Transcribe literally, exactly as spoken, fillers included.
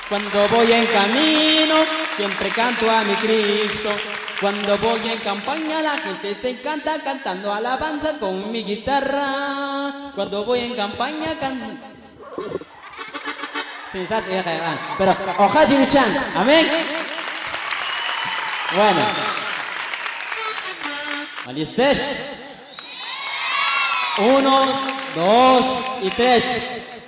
Cuando voy en camino, siempre canto a mi Cristo. Cuando voy en campaña, la gente se encanta cantando alabanza con mi guitarra. Cuando voy en campaña, canto. Sí, pero Ohaji Chan, amén. Bueno, ¿allí estés? Uno, dos y tres.